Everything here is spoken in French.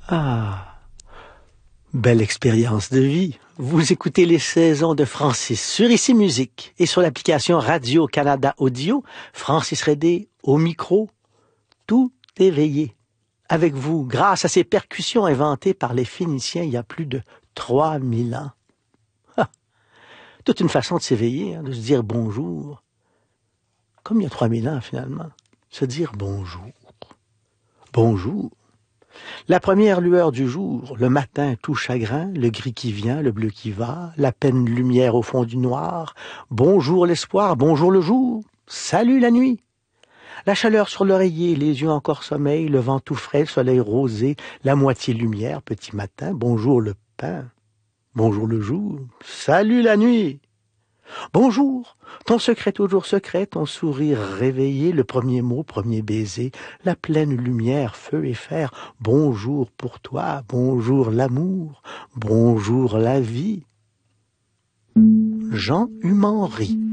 Ah, belle expérience de vie. Vous écoutez les saisons de Francis sur Ici Musique et sur l'application Radio-Canada Audio. Francis Redé au micro, tout éveillé. Avec vous, grâce à ces percussions inventées par les Phéniciens il y a plus de 3000 ans. Ah, toute une façon de s'éveiller, de se dire bonjour. Comme il y a 3000 ans finalement, se dire bonjour. Bonjour. La première lueur du jour, le matin tout chagrin, le gris qui vient, le bleu qui va, la peine lumière au fond du noir, bonjour l'espoir, bonjour le jour, salut la nuit. La chaleur sur l'oreiller, les yeux encore sommeil, le vent tout frais, le soleil rosé, la moitié lumière, petit matin, bonjour le pain, bonjour le jour, salut la nuit. Bonjour, ton secret toujours secret, ton sourire réveillé, le premier mot, premier baiser, la pleine lumière, feu et fer, bonjour pour toi, bonjour l'amour, bonjour la vie. Jean Humenry.